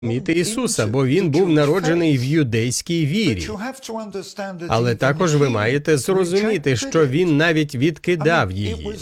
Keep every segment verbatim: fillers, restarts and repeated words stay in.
розуміти Ісуса, бо Він був народжений в юдейській вірі. Але також ви маєте зрозуміти, що Він навіть відкидав її.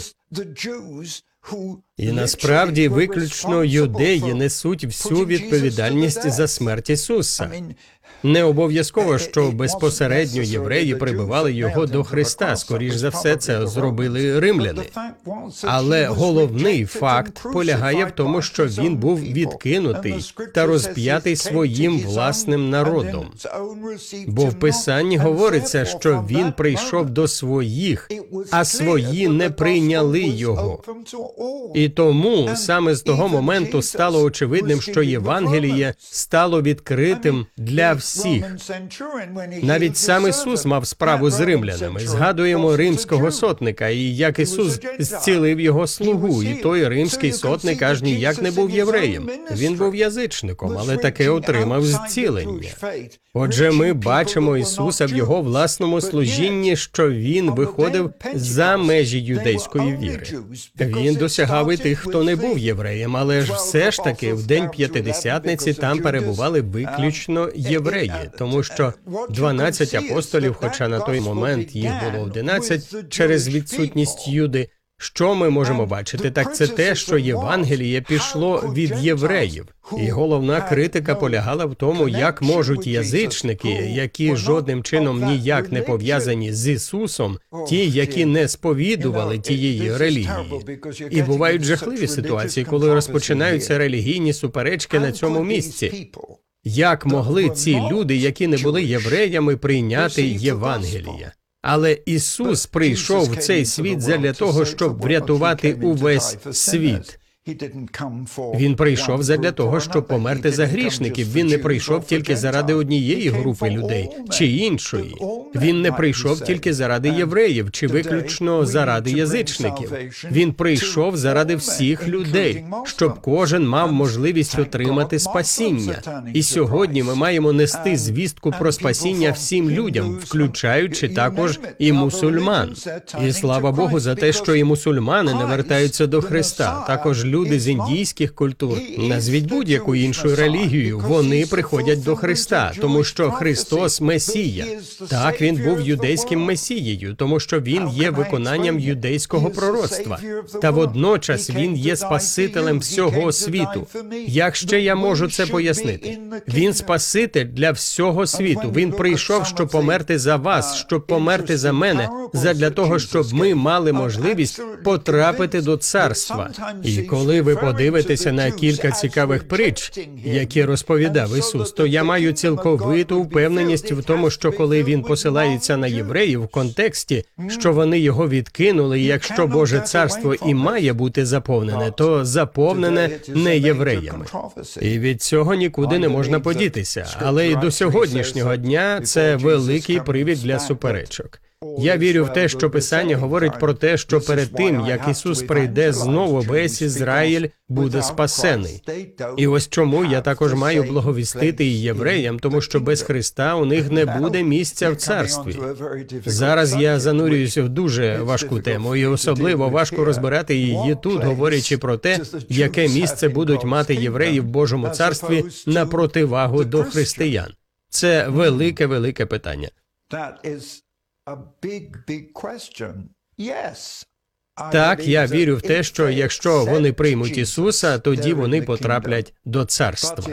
І насправді виключно юдеї несуть всю відповідальність за смерть Ісуса. Не обов'язково, що безпосередньо євреї прибивали його до Христа, скоріш за все це зробили римляни. Але головний факт полягає в тому, що він був відкинутий та розп'ятий своїм власним народом. Бо в Писанні говориться, що він прийшов до своїх, а свої не прийняли його. І тому саме з того моменту стало очевидним, що Євангеліє стало відкритим для всіх. Навіть сам Ісус мав справу з римлянами. Згадуємо римського сотника, і як Ісус зцілив його слугу, і той римський сотник аж ніяк не був євреєм. Він був язичником, але таки отримав зцілення. Отже, ми бачимо Ісуса в Його власному служінні, що Він виходив за межі юдейської віри. Він досягав і тих, хто не був євреєм, але ж все ж таки в день П'ятидесятниці там перебували виключно євреї, тому що дванадцять апостолів, хоча на той момент їх було одинадцять, через відсутність Юди, що ми можемо бачити? Так це те, що Євангеліє пішло від євреїв. І головна критика полягала в тому, як можуть язичники, які жодним чином ніяк не пов'язані з Ісусом, ті, які не сповідували тієї релігії. І бувають жахливі ситуації, коли розпочинаються релігійні суперечки на цьому місці. Як могли ці люди, які не були євреями, прийняти Євангеліє? Але Ісус прийшов в цей світ задля того, щоб врятувати увесь світ. Він прийшов задля того, щоб померти за грішників. Він не прийшов тільки заради однієї групи людей чи іншої. Він не прийшов тільки заради євреїв чи виключно заради язичників. Він прийшов заради всіх людей, щоб кожен мав можливість отримати спасіння. І сьогодні ми маємо нести звістку про спасіння всім людям, включаючи також і мусульман. І слава Богу за те, що і мусульмани не вертаються до Христа. Також люди з індійських культур, назвіть будь-яку іншу релігію, вони приходять до Христа, тому що Христос – Месія. Так, Він був юдейським Месією, тому що Він є виконанням юдейського пророцтва. Та водночас Він є Спасителем всього світу. Як ще я можу це пояснити? Він Спаситель для всього світу. Він прийшов, щоб померти за вас, щоб померти за мене, задля того, щоб ми мали можливість потрапити до царства. І коли ви подивитеся на кілька цікавих притч, які розповідав Ісус, то я маю цілковиту впевненість в тому, що коли Він посилається на євреїв в контексті, що вони його відкинули, і якщо Боже царство і має бути заповнене, то заповнене не євреями. І від цього нікуди не можна подітися. Але і до сьогоднішнього дня це великий привід для суперечок. Я вірю в те, що Писання говорить про те, що перед тим, як Ісус прийде знову, весь Ізраїль буде спасений. І ось чому я також маю благовістити і євреям, тому що без Христа у них не буде місця в царстві. Зараз я занурююся в дуже важку тему, і особливо важко розбирати її тут, говорячи про те, яке місце будуть мати євреї в Божому царстві на противагу до християн. Це велике-велике питання. Так, я вірю в те, що якщо вони приймуть Ісуса, тоді вони потраплять до царства.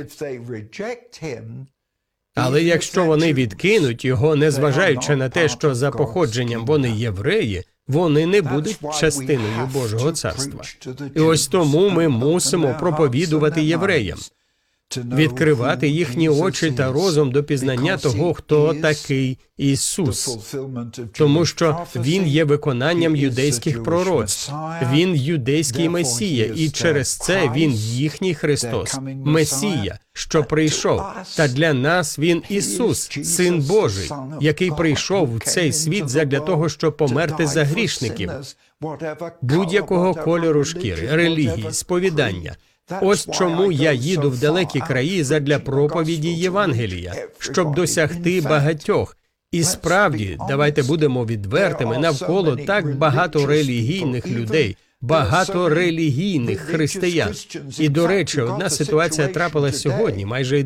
Але якщо вони відкинуть Його, незважаючи на те, що за походженням вони євреї, вони не будуть частиною Божого царства. І ось тому ми мусимо проповідувати євреям, відкривати їхні очі та розум до пізнання того, хто такий Ісус. Тому що Він є виконанням юдейських пророцтв. Він юдейський Месія, і через це Він їхній Христос, Месія, що прийшов. Та для нас Він Ісус, Син Божий, який прийшов в цей світ задля того, щоб померти за грішників, будь-якого кольору шкіри, релігії, сповідання. Ось чому я їду в далекі краї задля проповіді Євангелія, щоб досягти багатьох. І справді, давайте будемо відвертими, навколо так багато релігійних людей, багато релігійних християн. І, до речі, одна ситуація трапилась сьогодні. Майже